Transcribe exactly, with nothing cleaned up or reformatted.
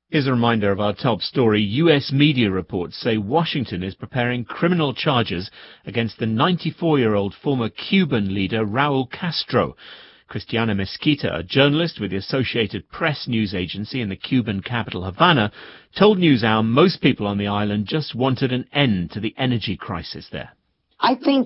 Here's a reminder of our top story. U S media reports say Washington is preparing criminal charges against the ninety-four-year-old former Cuban leader Raul Castro. Christiana Mesquita, a journalist with the Associated Press news agency in the Cuban capital Havana, told NewsHour most people on the island just wanted an end to the energy crisis there. I think